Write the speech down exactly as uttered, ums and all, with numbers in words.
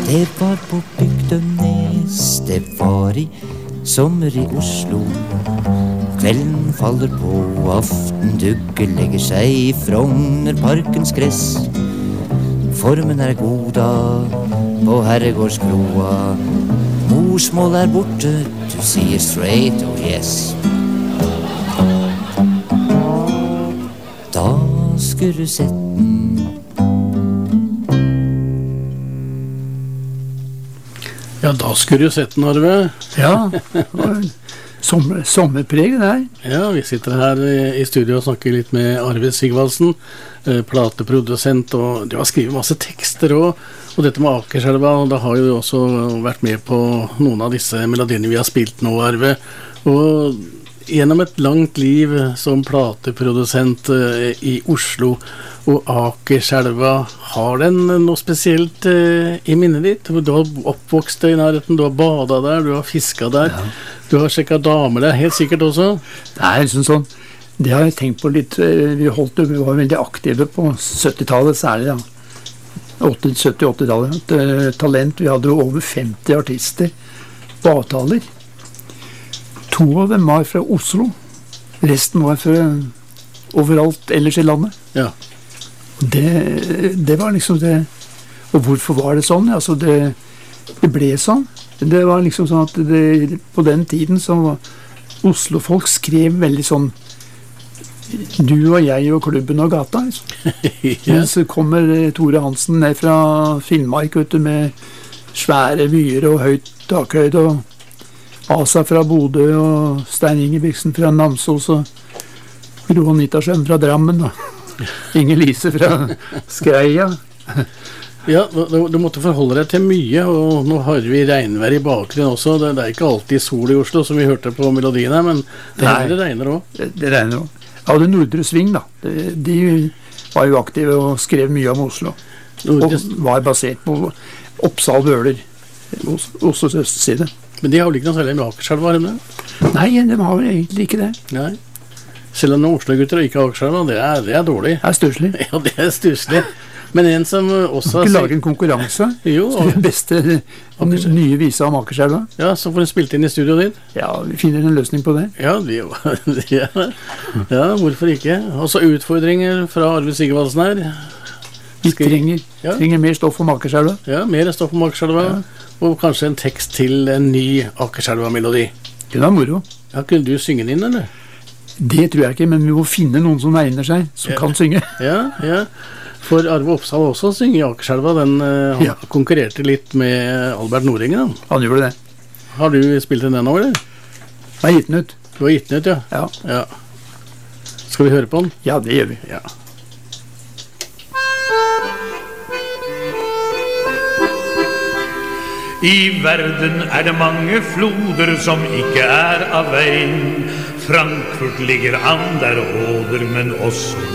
Det var på Bygdenes, det var i sommer i Oslo. Kvelden faller på, aftendugget legger seg i Frognerparkens gress. Formen er god da, på herregårdskroa. Morsmål er borte, du sier straight oh yes. Da skulle du sett den. Ja, da skulle du sett den, Arve. Ja, sommer, sommerpreg der. Ja, vi sitter her i studio og snakker litt med Arve Sigvaldsen, eh, plateprodusent, og du har skrivet masse tekster også, og dette med Akerselva, og da har jo også vært med på noen av disse melodiene vi har spilt nå, Arve. Og gjennom et langt liv som plateprodusent eh, i Oslo og Akerselva, har den noe spesielt eh, i minnet ditt? Du har oppvokst i nærheten, du har badet der, du har fisket der, ja. Du har sjekket damer der, helt sikkert også. Det er liksom sånn, det har jeg tenkt på litt, vi, holdt, vi var veldig aktive på syttitallet særlig, ja. sytti-åttitallet, et talent, vi hadde jo over femti artister på avtaler. To av dem var fra Oslo, resten var fra overalt ellers i landet. Ja. Det, det var liksom det. Og hvorfor var det sånn? Altså det, det ble sånn. Det var liksom sånn at det, på den tiden så var Oslo-folk skrev veldig sånn du og jeg og klubben og gata. Liksom. Ja. Men så kommer Tore Hansen ned fra Finnmark vet du, med svære vyer og høyt takhøyde og Asa fra Bodø og Stein Ingebrigtsen fra Namsos og Roan Nittersjøen fra Drammen og Inger Lise fra Skreia. Ja, du, du måtte forholde deg til mye, og nå har vi regnvær i bakgrunnen også. Det, det er ikke alltid sol i Oslo, som vi hørte på melodien her, men det, det regner også. Det, det regner også. Ja, det Nordre Sving da, de, de var jo aktive og skrev mye om Oslo. Nordre... Og var basert på Oppsal Vøler, Oslos østside. Men de har vel ikke noe særlig med Akerselva, har de det? Nei, de har vel egentlig ikke det. Nei. Selv om noen Oslo-gutter ikke har Akerselva, det er, det er dårlig. Det er stusslig. Ja, det er stusslig. Men en som også... Skal lage en konkurranse? Jo. Skal vi beste Akerselva. Nye visa om Akerselva? Ja, så får du spilt inn i studioet ditt. Ja, vi finner en løsning på det. Ja, vi, ja. Ja, hvorfor ikke? Også utfordringer fra Arve Sigvaldsen her. Vi trenger, ja. trenger mer stoff om Akerselva. Ja, mer stoff om Akerselva. Ja. Og kanskje en tekst til en ny Akerselva-melodi. Det var moro. Ja, kunne du synge den inn, eller? Det tror jeg ikke, men vi må finne noen som egner seg, som ja. Kan synge. Ja, ja. For Arve Oppsal også synger i Akerselva. Den uh, ja. konkurrerte litt med Albert Nordingen. Da. Han gjorde det. Har du spilt den nå, eller? Jeg har gitt den ut. Du har gitt den ut, ja? Ja. Ja. Skal vi høre på den? Ja, det gjør vi. Ja. I verden er det mange floder som ikke er av veien. Frankfurt ligger an der råder, men også